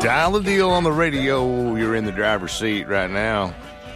Dial the deal on the radio. You're in the driver's seat right now.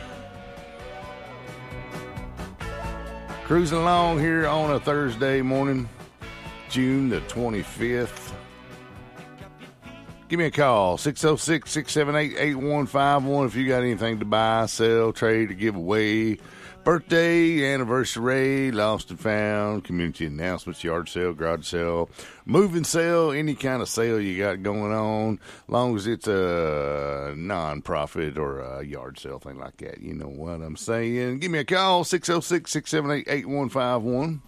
Cruising along here on a Thursday morning, June the 25th. Give me a call, 606-678-8151 if you got anything to buy, sell, trade, or give away. Birthday, anniversary, lost and found, community announcements, yard sale, garage sale, moving sale, any kind of sale you got going on, as long as it's a non-profit or a yard sale, thing like that. You know what I'm saying. Give me a call, 606-678-8151.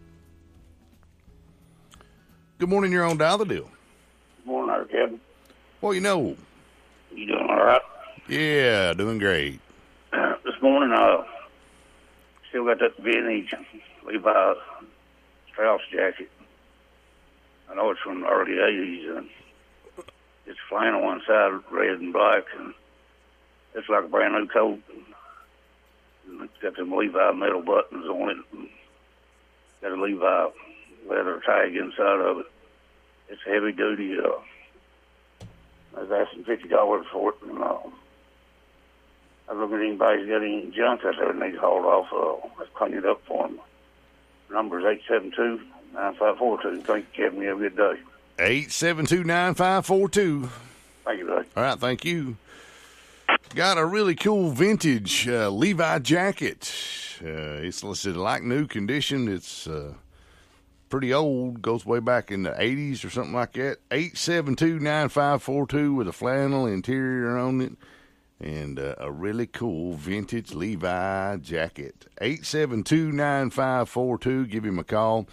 Good morning, you're on Dial the Deal. Good morning, Kevin. Well, you know. You doing all right? Yeah, doing great. This morning, still got that vintage Levi Strauss jacket. I know it's from the early 80s, and it's flannel on one side, red and black, and it's like a brand new coat. And it's got them Levi metal buttons on it, and got a Levi leather tag inside of it. It's heavy duty. I was asking $50 for it, and I was looking at anybody's got any junk out there that needs hauled off. Let's clean it up for them. Number is 872-9542. Thank you, Kevin. You have a good day. 872-9542. Thank you, buddy. All right, thank you. Got a really cool vintage Levi jacket. It's listed like new condition. It's pretty old, goes way back in the 80s or something like that. 872-9542 with a flannel interior on it and a really cool vintage Levi jacket. 872-9542. Give him a call.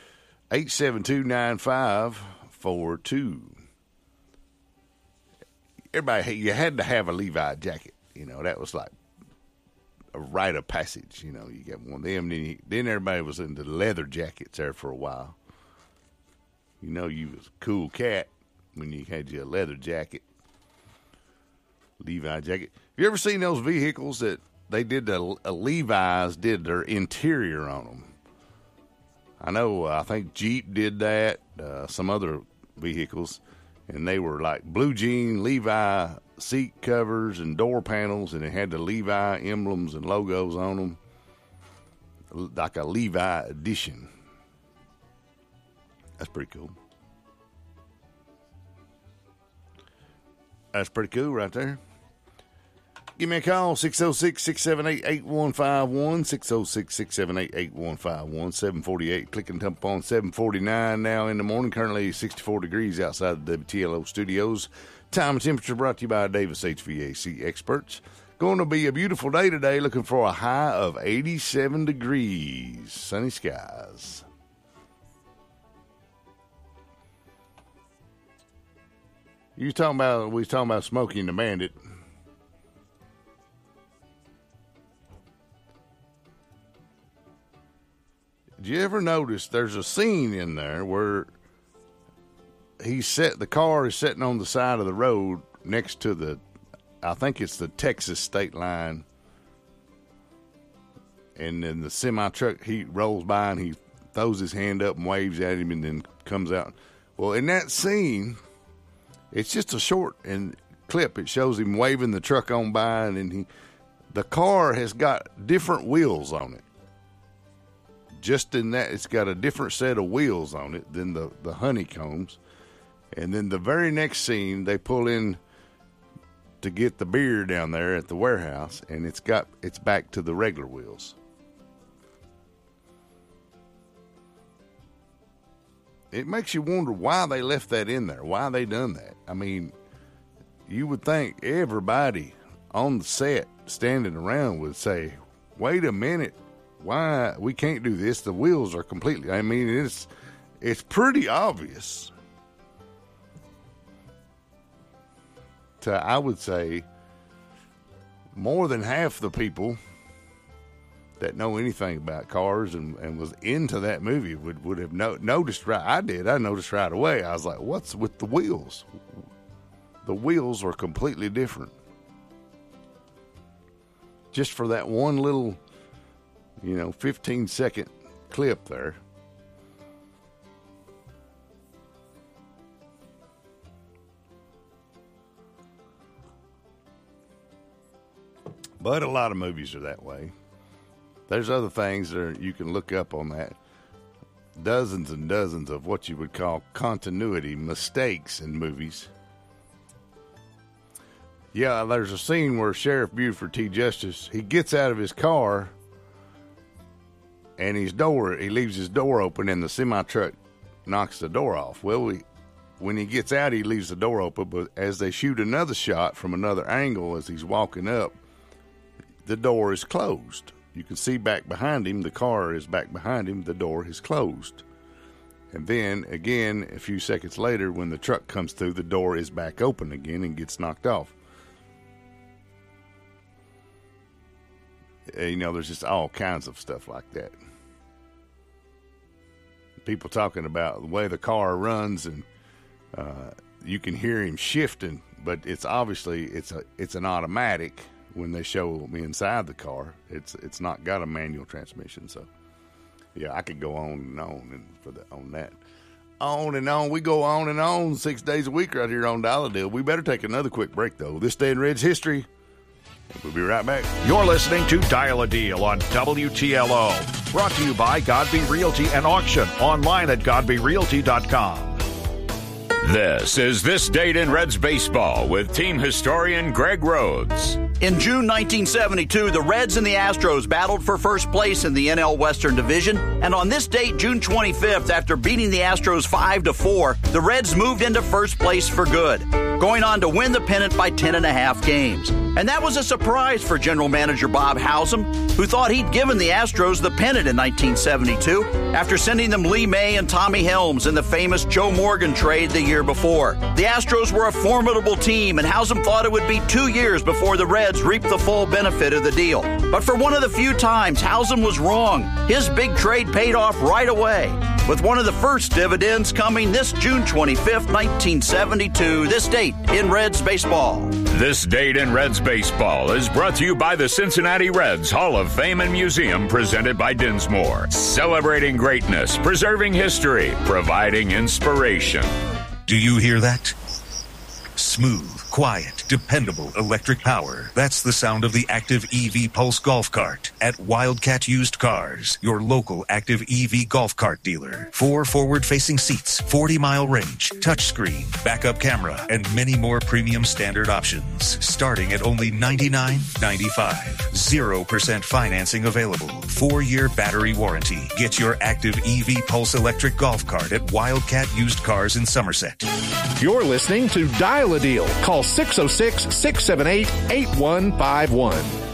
872-9542. Everybody, you had to have a Levi jacket. You know, that was like a rite of passage. You know, you got one of them. Then everybody was into leather jackets there for a while. You know, you was a cool cat when you had your leather jacket, Levi jacket. Have you ever seen those vehicles that they did Levi's did their interior on them? I know. I think Jeep did that. Some other vehicles, and they were like blue jean Levi seat covers and door panels, and it had the Levi emblems and logos on them, like a Levi edition. That's pretty cool. That's pretty cool right there. Give me a call, 606-678-8151, 606-678-8151, 748. Click and dump on 749 now in the morning. Currently 64 degrees outside the WTLO studios. Time and temperature brought to you by Davis HVAC experts. Going to be a beautiful day today, looking for a high of 87 degrees. Sunny skies. We was talking about Smokey and the Bandit. Did you ever notice there's a scene in there where the car is sitting on the side of the road next to I think it's the Texas state line, and then the semi truck, he rolls by and he throws his hand up and waves at him and then comes out. Well, in that scene, it's just a short clip. It shows him waving the truck on by, and then the car has got different wheels on it. Just in that, it's got a different set of wheels on it than the honeycombs. And then the very next scene, they pull in to get the beer down there at the warehouse, and it's back to the regular wheels. It makes you wonder why they left that in there, why they done that. I mean, you would think everybody on the set standing around would say, wait a minute, why we can't do this? The wheels are completely, I mean, it's pretty obvious. I would say more than half the people that know anything about cars and was into that movie would have noticed right. I did. I noticed right away. I was like, what's with the wheels? The wheels are completely different. Just for that one little, 15-second clip there. But a lot of movies are that way. There's other things that you can look up on that. Dozens and dozens of what you would call continuity mistakes in movies. Yeah, there's a scene where Sheriff Buford T. Justice, he gets out of his car and he leaves his door open and the semi-truck knocks the door off. Well, when he gets out, he leaves the door open, but as they shoot another shot from another angle as he's walking up, the door is closed. You can see back behind him, the car is back behind him, the door is closed. And then, again, a few seconds later, when the truck comes through, the door is back open again and gets knocked off. You know, there's just all kinds of stuff like that. People talking about the way the car runs, and you can hear him shifting, but it's obviously it's an automatic. When they show me inside the car, it's not got a manual transmission. So, yeah, I could go on and on on that. On and on. We go on and on 6 days a week right here on Dollar Deal. We better take another quick break, though. This day in Red's history. We'll be right back. You're listening to Dial a Deal on WTLO. Brought to you by Godby Realty and Auction. Online at GodbyRealty.com. This is This Date in Reds Baseball with team historian Greg Rhodes. In June 1972, the Reds and the Astros battled for first place in the NL Western Division, and on this date, June 25th, after beating the Astros 5-4, the Reds moved into first place for good, going on to win the pennant by 10.5 games. And that was a surprise for general manager Bob Hausum, who thought he'd given the Astros the pennant in 1972 after sending them Lee May and Tommy Helms in the famous Joe Morgan trade the year before. The Astros were a formidable team, and Hausum thought it would be 2 years before the Reds reaped the full benefit of the deal. But for one of the few times, Hausum was wrong. His big trade paid off right away, with one of the first dividends coming this June 25th, 1972, this date in Reds baseball. This Date in Reds Baseball is brought to you by the Cincinnati Reds Hall of Fame and Museum, presented by Dinsmore. Celebrating greatness, preserving history, providing inspiration. Do you hear that? Smooth, quiet, dependable electric power. That's the sound of the Active EV Pulse Golf Cart at Wildcat Used Cars, your local Active EV golf cart dealer. 4 forward-facing seats, 40-mile range, touchscreen, backup camera, and many more premium standard options. Starting at only $99.95. 0% financing available. 4-year battery warranty. Get your Active EV Pulse electric golf cart at Wildcat Used Cars in Somerset. You're listening to Dial a Deal. Call 606-678-8151.